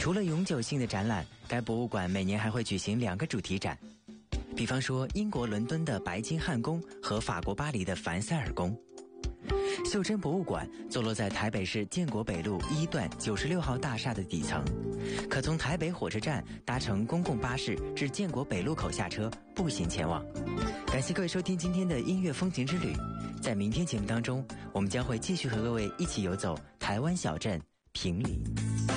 除了永久性的展览，该博物馆每年还会举行2个主题展，比方说英国伦敦的白金汉宫和法国巴黎的凡塞尔宫。袖珍博物馆坐落在台北市建国北路1段96号大厦的底层，可从台北火车站搭乘公共巴士至建国北路口下车，步行前往。感谢各位收听今天的音乐风情之旅，在明天节目当中，我们将会继续和各位一起游走台湾小镇坪林。